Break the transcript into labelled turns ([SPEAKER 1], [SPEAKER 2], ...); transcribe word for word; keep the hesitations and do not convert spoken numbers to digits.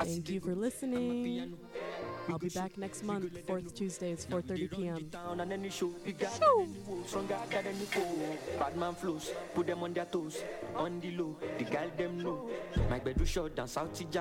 [SPEAKER 1] Thank you for listening. I'll be back next month, fourth Tuesdays, four thirty p.m.
[SPEAKER 2] Bad man flows, put them on their toes, on the low, the girl them know. My bedroom short down South